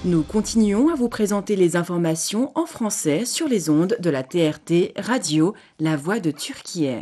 Nous continuons à vous présenter les informations en français sur les ondes de la TRT Radio, La Voix de Turquie.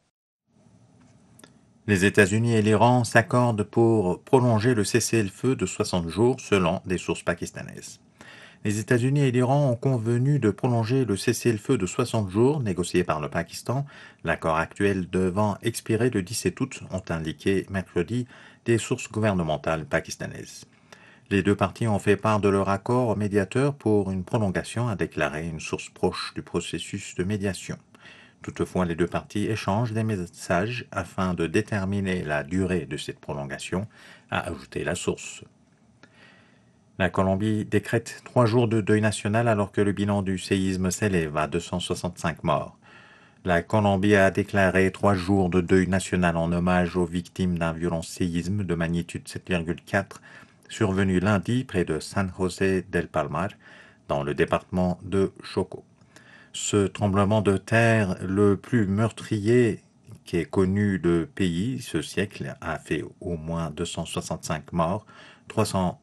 Les États-Unis et l'Iran s'accordent pour prolonger le cessez-le-feu de 60 jours selon des sources pakistanaises. Les États-Unis et l'Iran ont convenu de prolonger le cessez-le-feu de 60 jours négocié par le Pakistan, l'accord actuel devant expirer le 17 août, ont indiqué mercredi des sources gouvernementales pakistanaises. Les deux parties ont fait part de leur accord au médiateur pour une prolongation, a déclaré une source proche du processus de médiation. Toutefois, les deux parties échangent des messages afin de déterminer la durée de cette prolongation, a ajouté la source. La Colombie décrète 3 jours de deuil national alors que le bilan du séisme s'élève à 265 morts. La Colombie a déclaré 3 jours de deuil national en hommage aux victimes d'un violent séisme de magnitude 7,4 survenu lundi près de San José del Palmar, dans le département de Chocó. Ce tremblement de terre, le plus meurtrier qu'ait connu le pays ce siècle, a fait au moins 265 morts, 3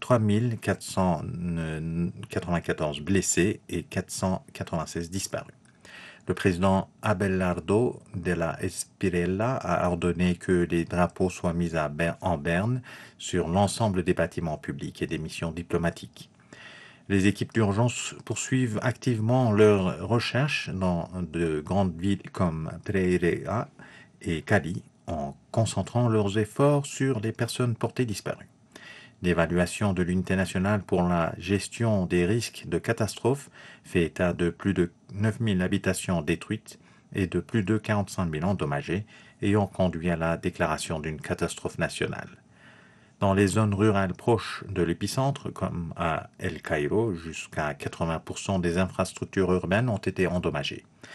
494 blessés et 496 disparus. Le président Abelardo de la Espriella a ordonné que les drapeaux soient mis en berne sur l'ensemble des bâtiments publics et des missions diplomatiques. Les équipes d'urgence poursuivent activement leurs recherches dans de grandes villes comme Pereira et Cali, en concentrant leurs efforts sur les personnes portées disparues. L'évaluation de l'unité nationale pour la gestion des risques de catastrophe fait état de plus de 9000 habitations détruites et de plus de 45 000 endommagées, ayant conduit à la déclaration d'une catastrophe nationale. Dans les zones rurales proches de l'épicentre, comme à El Cairo, jusqu'à 80% des infrastructures urbaines ont été endommagées.